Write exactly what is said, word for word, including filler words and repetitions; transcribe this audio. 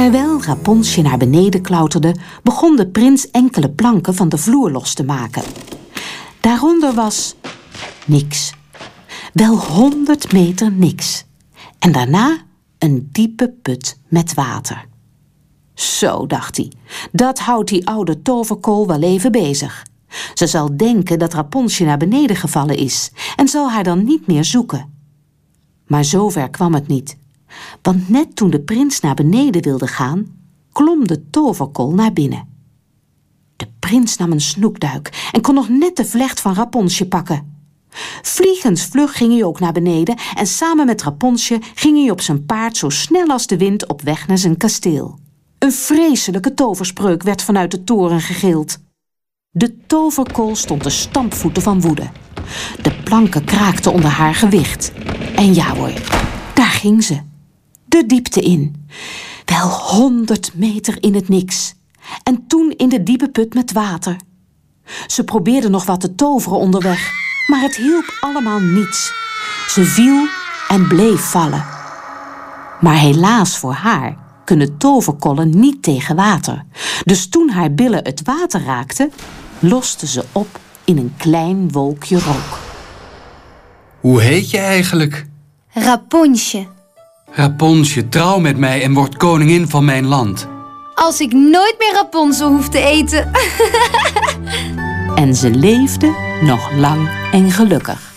Terwijl Rapunzel naar beneden klauterde, begon de prins enkele planken van de vloer los te maken. Daaronder was niks. Wel honderd meter niks. En daarna een diepe put met water. Zo, dacht hij, dat houdt die oude toverkool wel even bezig. Ze zal denken dat Rapunzel naar beneden gevallen is en zal haar dan niet meer zoeken. Maar zover kwam het niet. Want net toen de prins naar beneden wilde gaan, klom de toverkool naar binnen. De prins nam een snoekduik en kon nog net de vlecht van Rapunzel pakken. Vliegensvlug ging hij ook naar beneden en samen met Rapunzel ging hij op zijn paard zo snel als de wind op weg naar zijn kasteel. Een vreselijke toverspreuk werd vanuit de toren gegild. De toverkool stond te stampvoeten van woede. De planken kraakten onder haar gewicht. En ja hoor, daar ging ze. De diepte in. Wel honderd meter in het niks. En toen in de diepe put met water. Ze probeerde nog wat te toveren onderweg, maar het hielp allemaal niets. Ze viel en bleef vallen. Maar helaas voor haar kunnen toverkollen niet tegen water. Dus toen haar billen het water raakten, loste ze op in een klein wolkje rook. Hoe heet je eigenlijk? Rapunzel. Rapunzel, trouw met mij en word koningin van mijn land. Als ik nooit meer Rapunzel hoef te eten. En ze leefde nog lang en gelukkig.